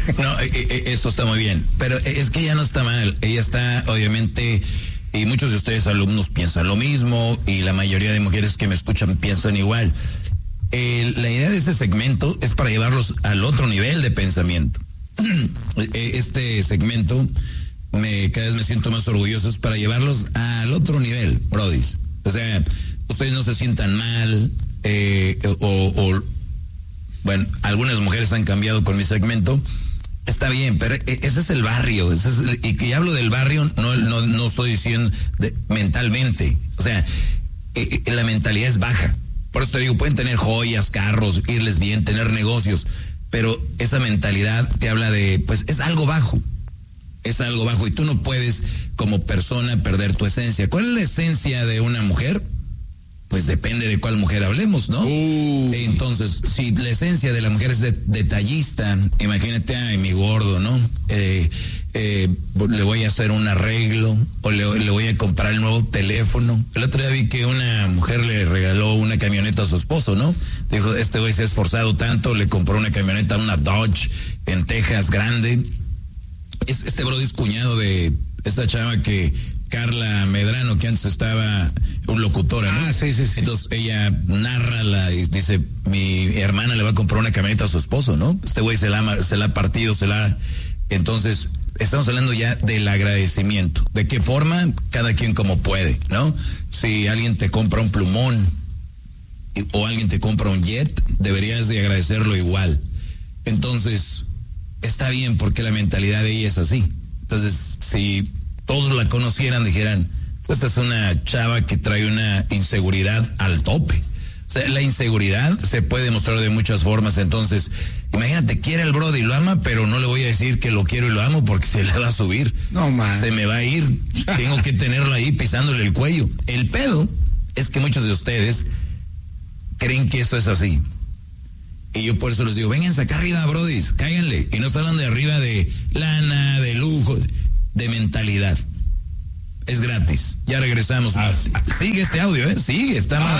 No, esto está muy bien, pero es que ella no está mal. Ella está, obviamente, y muchos de ustedes alumnos piensan lo mismo, y la mayoría de mujeres que me escuchan piensan igual. La idea de este segmento es para llevarlos al otro nivel de pensamiento. Este segmento, cada vez me siento más orgulloso, es para llevarlos al otro nivel, brodis. O sea, ustedes no se sientan mal, bueno, algunas mujeres han cambiado con mi segmento. Está bien, pero ese es el barrio. Y que hablo del barrio, no estoy diciendo mentalmente. O sea, la mentalidad es baja. Por eso te digo, pueden tener joyas, carros, irles bien, tener negocios, pero esa mentalidad te habla de, pues es algo bajo. Es algo bajo y tú no puedes como persona perder tu esencia. ¿Cuál es la esencia de una mujer? Pues depende de cuál mujer hablemos, ¿no? Entonces, si la esencia de la mujer es detallista, imagínate, ay, mi gordo, ¿no? Le voy a hacer un arreglo o le voy a comprar el nuevo teléfono. El otro día vi que una mujer le regaló una camioneta a su esposo, ¿no? Dijo, este güey se ha esforzado tanto, le compró una camioneta, una Dodge en Texas grande. Este brody es cuñado de esta chava Carla Medrano, que antes estaba un locutora, ¿no? Sí. Entonces ella narra y dice, mi hermana le va a comprar una camioneta a su esposo, ¿no? Este güey se la ha partido, entonces, estamos hablando ya del agradecimiento. ¿De qué forma? Cada quien como puede, ¿no? Si alguien te compra un plumón o alguien te compra un jet, deberías de agradecerlo igual. Entonces, está bien porque la mentalidad de ella es así. Entonces, si todos la conocieran, dijeran, esta es una chava que trae una inseguridad al tope. O sea, la inseguridad se puede demostrar de muchas formas. Entonces, imagínate, quiere el brody y lo ama, pero no le voy a decir que lo quiero y lo amo porque se le va a subir. No, man. Se me va a ir. Tengo que tenerlo ahí pisándole el cuello. El pedo es que muchos de ustedes creen que esto es así. Y yo por eso les digo, vénganse acá arriba, brodis, cáiganle. Y no estoy hablando de arriba de lana, de lujo, de mentalidad. Es gratis. Ya regresamos. Sigue este audio, sigue, está mal.